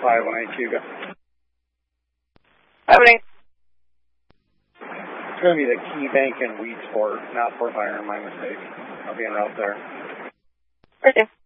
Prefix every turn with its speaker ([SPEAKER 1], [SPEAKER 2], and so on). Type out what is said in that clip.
[SPEAKER 1] Cuba.
[SPEAKER 2] 518.
[SPEAKER 1] It's going to be the Key Bank in Weedsport, not Fort Byron, my mistake. I'll be en route there.
[SPEAKER 2] Okay.